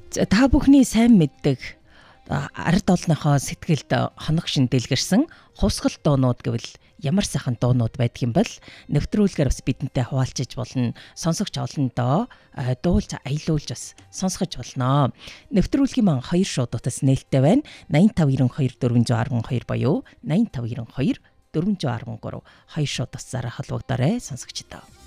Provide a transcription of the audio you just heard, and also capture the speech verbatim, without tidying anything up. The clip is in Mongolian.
Та бүхний сайн мэддэг ард олныхоо сэтгэлд хоног шин дэлгэрсэн хувсгал дуунууд гэвэл ямар сайхан дуунууд байдаг юм бол нэвтрүүлгээр бас бидэнтэй хуваалцаж болно. Сонсогч олондоо дуулж аялуулж бас сонсгож болно. Нэвтрүүлгийн маань хоёр шуудуудаас нээлттэй байна. найман тав ерөн хоёр дөрвөн арван хоёр боёу найман тав ерөн хоёр дөрвөн арван гурав хоёр шуудаас зараа холбогдоорой сонсогчдоо.